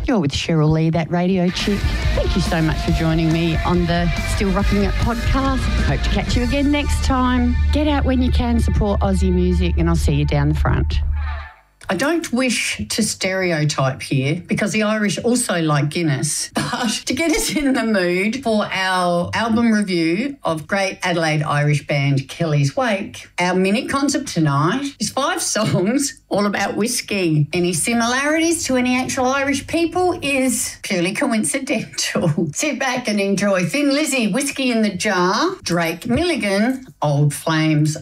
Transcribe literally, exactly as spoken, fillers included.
You're with Cheryl Lee, that radio chick. Thank you so much for joining me on the Still Rocking It podcast. Hope to catch you again next time. Get out when you can, support Aussie music, and I'll see you down the front. I don't wish to stereotype here because the Irish also like Guinness, but to get us in the mood for our album review of great Adelaide Irish band Kelly's Wake, our mini concert tonight is five songs all about whiskey. Any similarities to any actual Irish people is purely coincidental. Sit back and enjoy Thin Lizzy, Whiskey in the Jar, Drake Milligan, Old Flames,